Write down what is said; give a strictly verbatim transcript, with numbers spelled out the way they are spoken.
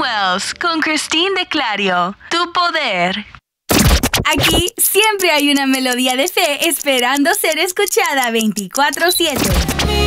Wells con Christine de Clario. Tu poder. Aquí siempre hay una melodía de fe esperando ser escuchada veinticuatro siete.